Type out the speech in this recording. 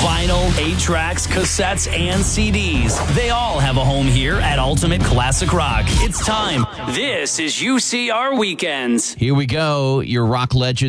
Vinyl, 8-tracks, cassettes, and CDs. They all have a home here at Ultimate Classic Rock. It's time. This is UCR Weekends. Here we go. Your rock legend